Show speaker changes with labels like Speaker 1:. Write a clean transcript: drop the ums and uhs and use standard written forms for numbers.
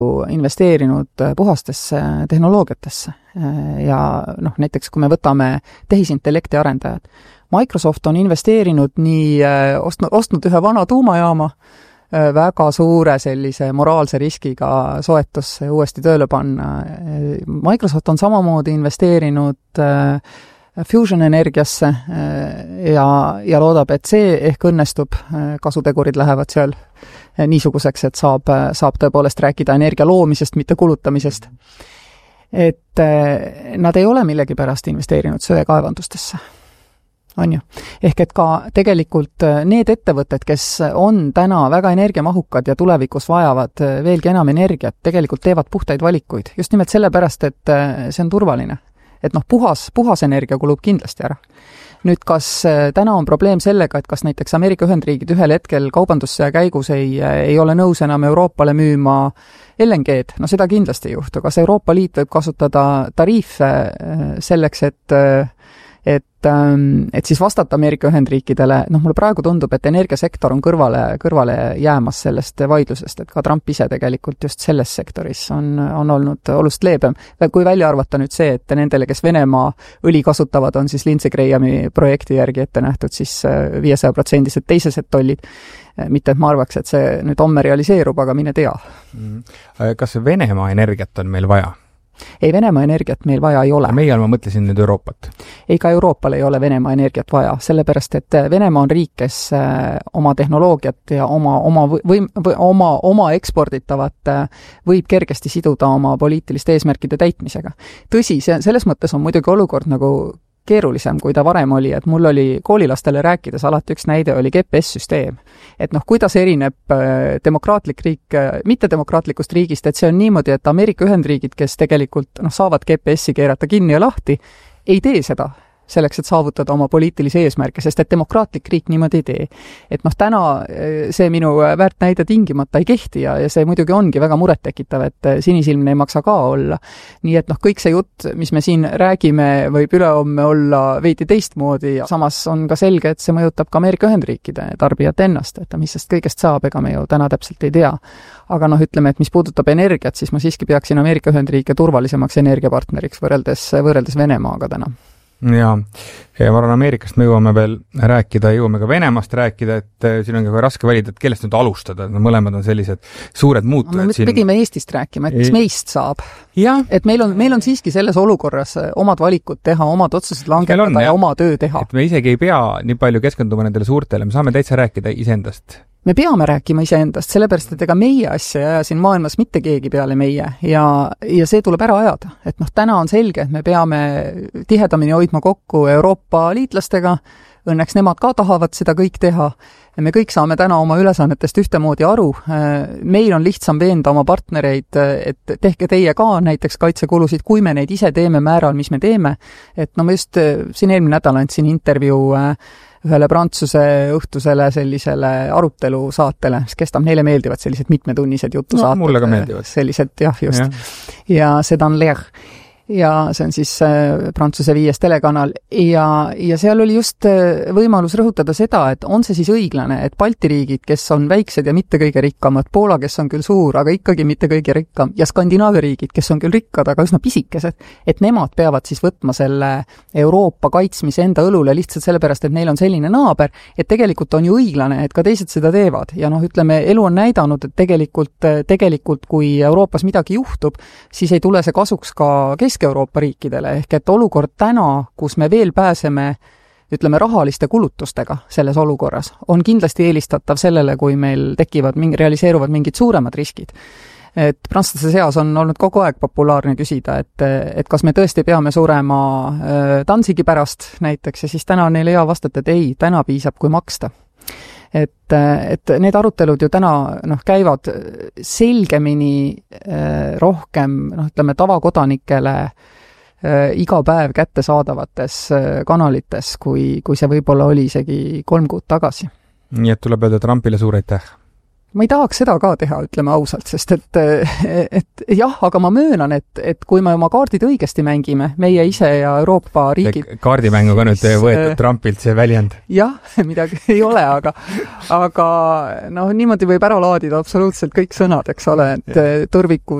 Speaker 1: investeerinud puhastesse tehnoloogiatesse ja näiteks kui me võtame tehisintellekti arendajad. Microsoft on investeerinud ostnud ühe vana tuumajaama, väga suure sellise moraalse riskiga soetusse uuesti tööle panna. Microsoft on samamoodi investeerinud Fusion energiasse ja loodab, et see ehk õnnestub, kasutegurid lähevad seal niisuguseks, et saab tõepoolest rääkida energia loomisest, mitte kulutamisest. Et nad ei ole millegipärast investeerinud söekaevandustesse. On ju. Ehk et ka tegelikult need ettevõtted, kes on täna väga energiamahukad ja tulevikus vajavad veelgi enam energiat, tegelikult teevad puhtaid valikuid. Just nimelt sellepärast, et see on turvaline. Et puhas energia kulub kindlasti ära. Nüüd, kas täna on probleem sellega, et kas näiteks Ameerika Ühendriigid ühel hetkel kaubandussõja käigus ei ole nõus enam Euroopale müüma LNG-d? No seda kindlasti ei juhtu. Kas Euroopa Liit võib kasutada tariife selleks, et siis vastata Ameerika Ühendriikidele, mulle praegu tundub, et energiasektor on kõrvale jäämas sellest vaidlusest, et ka Trump ise tegelikult just selles sektoris on olnud olust leebem. Kui välja arvata nüüd see, et nendele, kes Venemaa õli kasutavad, on siis Lindsey Grahami projekti järgi ette nähtud siis 500% teisesed tollid. Mitte, et ma arvaks, et see nüüd homme realiseerub, aga mine tea.
Speaker 2: Kas Venemaa energiat on meil vaja?
Speaker 1: Ei, Venemaa energiat meil vaja ei ole.
Speaker 2: Meie ma mõtlesin nüüd Euroopat.
Speaker 1: Ei, ka Euroopal ei ole Venemaa energiat vaja, sellepärast, et Venemaa on riik, kes oma tehnoloogiat ja oma eksporditavat võib kergesti siduda oma poliitiliste eesmärkide täitmisega. Tõsi, selles mõttes on muidugi olukord nagu keerulisem, kui ta varem oli, et mul oli koolilastele rääkides alati üks näide oli GPS-süsteem. Et kuidas erineb demokraatlik riik mittedemokraatlikust riigist, et see on niimoodi, et Ameerika Ühendriigid, kes tegelikult saavad GPS-i keerata kinni ja lahti, ei tee seda selleks, et saavutada oma poliitilisi eesmärke, sest et demokraatlik riik niimoodi ei tee. Et täna see minu väärt näide tingimata ei kehti ja see muidugi ongi väga murettekitav, et sinisilmne ei maksa ka olla. Nii et kõik see jutt, mis me siin räägime, võib ülehomme olla veidi teistmoodi ja samas on ka selge, et see mõjutab ka Ameerika Ühendriikide tarbijat ennast, et mis sest kõigest saab, ega me ju täna täpselt ei tea. Aga ütleme, et mis puudutab energiat, siis ma siiski peaksin Ameerika Ühendriike turvalisemaks energiapartneriks võrreldes Venemaaga täna.
Speaker 2: Ja ma arvan, Ameerikast me jõuame veel rääkida, jõuame ka Venemaast rääkida, et siin on ka raske valida, et kellest nüüd alustada, et mõlemad on sellised suured muutujad.
Speaker 1: Me pidime Eestist rääkima, et mis meist saab. Et meil on siiski selles olukorras omad valikud teha, omad otsused langetada ja oma töö teha.
Speaker 2: Et me isegi ei pea nii palju keskenduma nendele suurtele, me saame täitsa rääkida iseendast.
Speaker 1: Me peame rääkima iseendast, sellepärast, et ega meie asja ei aja siin maailmas mitte keegi peale meie ja see tuleb ära ajada. Et täna on selge, et me peame tihedamini hoidma kokku Euroopa liitlastega, õnneks nemad ka tahavad seda kõik teha. Me kõik saame täna oma ülesannetest ühtemoodi aru. Meil on lihtsam veenda oma partnereid, et tehke teie ka näiteks kaitsekulusid, kui me neid ise teeme määral, mis me teeme. Et ma just siin eelmine nädal andsin intervjuu ühele Prantsuse õhtusele sellisele arutelu saatele, mis kestab, neile meeldivad sellised mitmetunnised jutusaated.
Speaker 2: No, mulle ka meeldivad.
Speaker 1: Sellised, just. Ja seda on Leer. Ja see on siis Prantsuse 5. telekanal ja seal oli just võimalus rõhutada seda, et on see siis õiglane, et Balti riigid, kes on väiksed ja mitte kõige rikkamad, Poola, kes on küll suur, aga ikkagi mitte kõige rikkam, ja Skandinaavia riigid, kes on küll rikkad, aga üsna pisikesed, et nemad peavad siis võtma selle Euroopa kaitsmise enda õlule lihtsalt sellepärast, et neil on selline naaber, et tegelikult on ju õiglane, et ka teised seda teevad. Ja ütleme, elu on näidanud, et tegelikult kui Euroopas midagi juhtub, siis ei tule see kasuks ka Kesk-Euroopa riikidele, ehk et olukord täna, kus me veel pääseme, ütleme, rahaliste kulutustega selles olukorras, on kindlasti eelistatav sellele, kui meil realiseeruvad mingid suuremad riskid. Et prantslaste seas on olnud kogu aeg populaarne küsida, et kas me tõesti peame surema Danzigi pärast näiteks, ja siis täna on neile hea vastata, et ei, täna piisab, kui maksta. Et need arutelud ju täna käivad selgemini rohkem, ütleme, tavakodanikele iga päev kättesaadavates kanalites, kui see võib-olla oli isegi 3 kuud tagasi.
Speaker 2: Nii et tuleb öelda Trumpile suur aitäh.
Speaker 1: ma ei tahaks seda ka teha, ütleme ausalt, sest et jah, aga ma möönan, et kui me oma kaardid õigesti mängime, meie ise ja Euroopa riigid...
Speaker 2: Kaardimänguga nüüd võetud Trumpilt see väljend.
Speaker 1: Jah, midagi ei ole, aga noh, niimoodi võib ära laadida absoluutselt kõik sõnad, eks ole, et tõrviku